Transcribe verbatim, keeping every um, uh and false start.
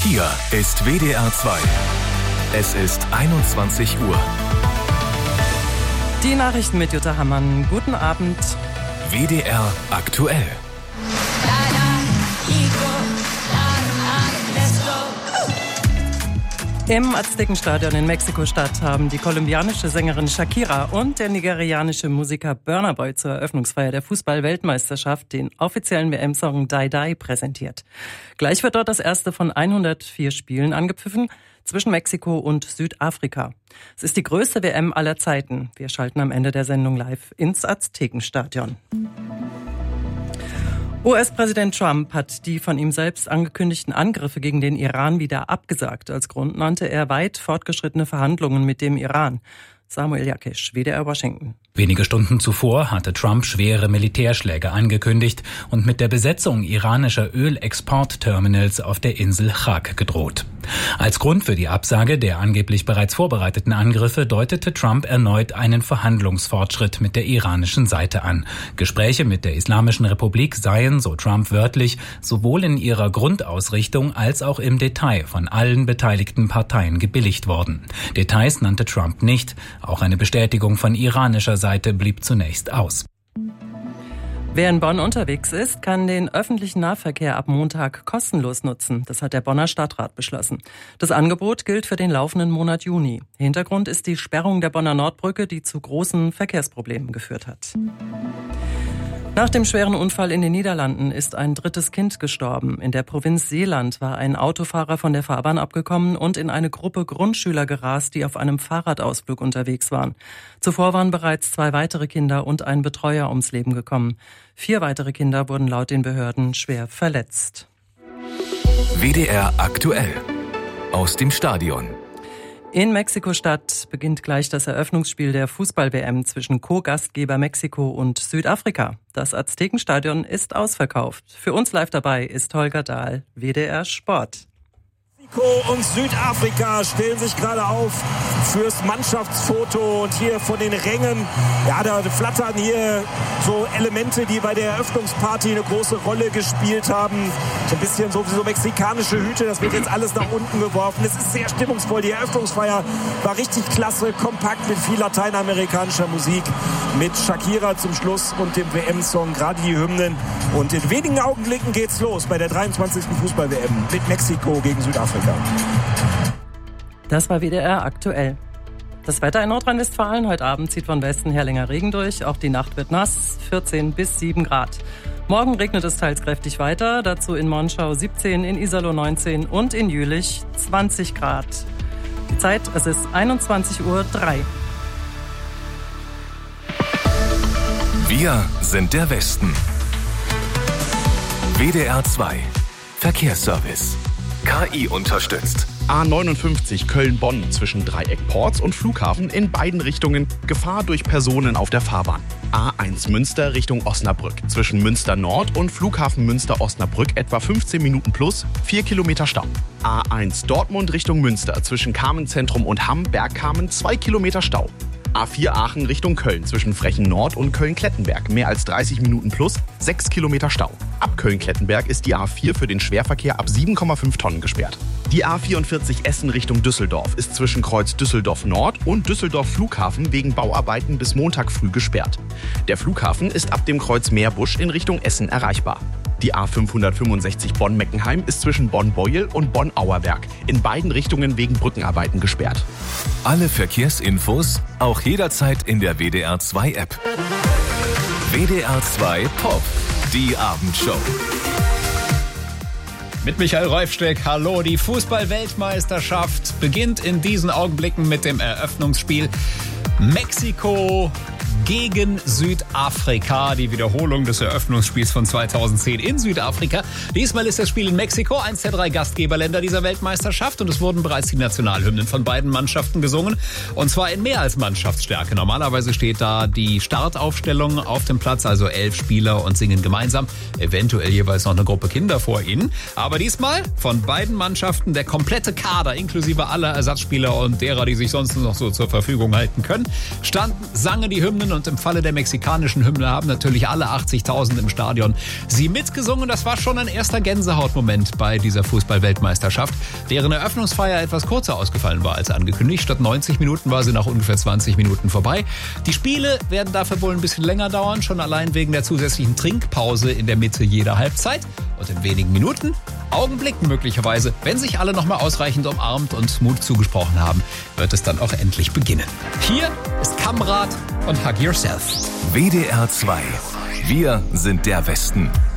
Hier ist W D R zwei. Es ist einundzwanzig Uhr. Die Nachrichten mit Jutta Hammann. Guten Abend. W D R aktuell. Im Aztekenstadion in Mexiko-Stadt haben die kolumbianische Sängerin Shakira und der nigerianische Musiker Burna Boy zur Eröffnungsfeier der Fußball-Weltmeisterschaft den offiziellen W M-Song Die Die präsentiert. Gleich wird dort das erste von hundertvier Spielen angepfiffen zwischen Mexiko und Südafrika. Es ist die größte W M aller Zeiten. Wir schalten am Ende der Sendung live ins Aztekenstadion. U S-Präsident Trump hat die von ihm selbst angekündigten Angriffe gegen den Iran wieder abgesagt. Als Grund nannte er weit fortgeschrittene Verhandlungen mit dem Iran. Samuel Jakisch, W D R Washington. Wenige Stunden zuvor hatte Trump schwere Militärschläge angekündigt und mit der Besetzung iranischer Ölexportterminals auf der Insel Chag gedroht. Als Grund für die Absage der angeblich bereits vorbereiteten Angriffe deutete Trump erneut einen Verhandlungsfortschritt mit der iranischen Seite an. Gespräche mit der Islamischen Republik seien, so Trump wörtlich, sowohl in ihrer Grundausrichtung als auch im Detail von allen beteiligten Parteien gebilligt worden. Details nannte Trump nicht. Auch eine Bestätigung von iranischer Seite blieb zunächst aus. Wer in Bonn unterwegs ist, kann den öffentlichen Nahverkehr ab Montag kostenlos nutzen. Das hat der Bonner Stadtrat beschlossen. Das Angebot gilt für den laufenden Monat Juni. Hintergrund ist die Sperrung der Bonner Nordbrücke, die zu großen Verkehrsproblemen geführt hat. Nach dem schweren Unfall in den Niederlanden ist ein drittes Kind gestorben. In der Provinz Seeland war ein Autofahrer von der Fahrbahn abgekommen und in eine Gruppe Grundschüler gerast, die auf einem Fahrradausflug unterwegs waren. Zuvor waren bereits zwei weitere Kinder und ein Betreuer ums Leben gekommen. Vier weitere Kinder wurden laut den Behörden schwer verletzt. W D R aktuell. Aus dem Stadion. In Mexiko-Stadt beginnt gleich das Eröffnungsspiel der Fußball-W M zwischen Co-Gastgeber Mexiko und Südafrika. Das Aztekenstadion ist ausverkauft. Für uns live dabei ist Holger Dahl, W D R Sport. Mexiko und Südafrika stellen sich gerade auf fürs Mannschaftsfoto und hier von den Rängen, ja, da flattern hier so Elemente, die bei der Eröffnungsparty eine große Rolle gespielt haben. So ein bisschen so wie so mexikanische Hüte, das wird jetzt alles nach unten geworfen. Es ist sehr stimmungsvoll, die Eröffnungsfeier war richtig klasse, kompakt mit viel lateinamerikanischer Musik, mit Shakira zum Schluss und dem W M-Song, gerade die Hymnen. Und in wenigen Augenblicken geht's los bei der dreiundzwanzigsten Fußball-W M mit Mexiko gegen Südafrika. Das war W D R aktuell. Das Wetter in Nordrhein-Westfalen. Heute Abend zieht von Westen her länger Regen durch. Auch die Nacht wird nass, vierzehn bis sieben Grad. Morgen regnet es teils kräftig weiter. Dazu in Monschau siebzehn, in Iserlohn neunzehn und in Jülich zwanzig Grad. Die Zeit, es ist einundzwanzig Uhr drei. Wir sind der Westen. W D R zwei. Verkehrsservice. K I unterstützt. A neunundfünfzig Köln-Bonn zwischen Dreieck Porz und Flughafen in beiden Richtungen. Gefahr durch Personen auf der Fahrbahn. A eins Münster Richtung Osnabrück zwischen Münster Nord und Flughafen Münster-Osnabrück etwa fünfzehn Minuten plus, vier Kilometer Stau. A eins Dortmund Richtung Münster zwischen Kamenz-Zentrum und Hamm-Bergkamen zwei Kilometer Stau. A vier Aachen Richtung Köln zwischen Frechen Nord und Köln-Klettenberg mehr als dreißig Minuten plus, sechs Kilometer Stau. Ab Köln-Klettenberg ist die A vier für den Schwerverkehr ab sieben Komma fünf Tonnen gesperrt. Die A vierundvierzig Essen Richtung Düsseldorf ist zwischen Kreuz Düsseldorf Nord und Düsseldorf Flughafen wegen Bauarbeiten bis Montag früh gesperrt. Der Flughafen ist ab dem Kreuz Meerbusch in Richtung Essen erreichbar. Die A fünfhundertfünfundsechzig Bonn-Meckenheim ist zwischen Bonn-Beuel und Bonn-Auerberg in beiden Richtungen wegen Brückenarbeiten gesperrt. Alle Verkehrsinfos auch jederzeit in der W D R zwei App. W D R zwei Pop, die Abendshow. Mit Michael Reufsteck, hallo. Die Fußball-Weltmeisterschaft beginnt in diesen Augenblicken mit dem Eröffnungsspiel Mexiko gegen Südafrika. Die Wiederholung des Eröffnungsspiels von zweitausendzehn in Südafrika. Diesmal ist das Spiel in Mexiko, eins der drei Gastgeberländer dieser Weltmeisterschaft. Und es wurden bereits die Nationalhymnen von beiden Mannschaften gesungen. Und zwar in mehr als Mannschaftsstärke. Normalerweise steht da die Startaufstellung auf dem Platz, also elf Spieler und singen gemeinsam. Eventuell jeweils noch eine Gruppe Kinder vor ihnen. Aber diesmal von beiden Mannschaften der komplette Kader, inklusive aller Ersatzspieler und derer, die sich sonst noch so zur Verfügung halten können, standen, sangen die Hymnen und im Falle der mexikanischen Hymne haben natürlich alle achtzigtausend im Stadion sie mitgesungen. Das war schon ein erster Gänsehautmoment bei dieser Fußball-Weltmeisterschaft, deren Eröffnungsfeier etwas kürzer ausgefallen war als angekündigt. Statt neunzig Minuten war sie nach ungefähr zwanzig Minuten vorbei. Die Spiele werden dafür wohl ein bisschen länger dauern, schon allein wegen der zusätzlichen Trinkpause in der Mitte jeder Halbzeit. Und in wenigen Minuten, Augenblicken möglicherweise, wenn sich alle nochmal ausreichend umarmt und Mut zugesprochen haben, wird es dann auch endlich beginnen. Hier ist Kamrat und Hug Yourself. W D R zwei. Wir sind der Westen.